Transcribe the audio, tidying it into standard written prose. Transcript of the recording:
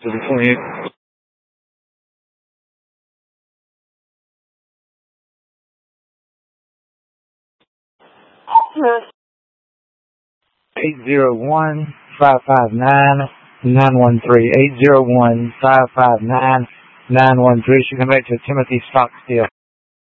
28. Yes. 801-559-913. 801-559-913. She come back to Timothy Stockstill.